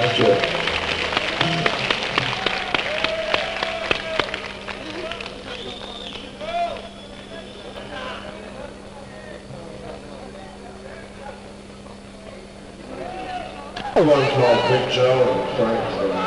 Thank you. Hello to all Big Joe and Frank.